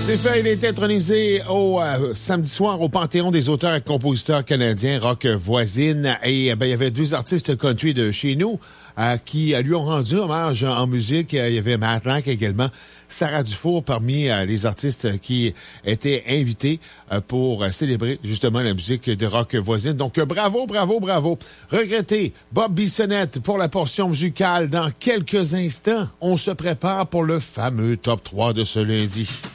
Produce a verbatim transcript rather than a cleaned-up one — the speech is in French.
C'est fait, il est intronisé au euh, samedi soir au Panthéon des auteurs et compositeurs canadiens Rock Voisine. Et ben, il y avait deux artistes country de chez nous euh, qui lui ont rendu hommage en musique. Il y avait Matt Lang également, Sarah Dufour parmi euh, les artistes qui étaient invités euh, pour euh, célébrer justement la musique de Rock Voisine. Donc, euh, bravo, bravo, bravo. Regretté, Bob Bissonnette pour la portion musicale. Dans quelques instants, on se prépare pour le fameux top trois de ce lundi.